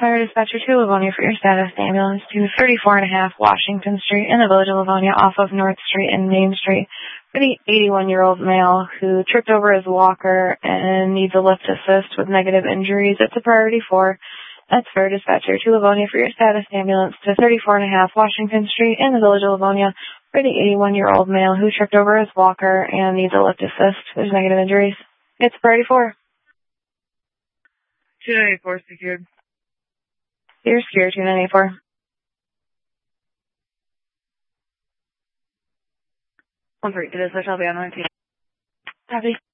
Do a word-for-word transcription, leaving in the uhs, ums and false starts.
Fire dispatcher to Livonia for your status. Ambulance to thirty-four and a half Washington Street in the village of Livonia off of North Street and Main Street for the eighty-one-year-old male who tripped over his walker and needs a lift assist with negative injuries. It's a priority four. That's fire dispatcher to Livonia for your status. Ambulance to thirty-four and a half Washington Street in the village of Livonia for the eighty-one-year-old male who tripped over his walker and needs a lift assist. There's negative injuries. It's priority four. two ninety-four secured. You're secured, two ninety-four. one three, to this, I shall be on my team. Copy.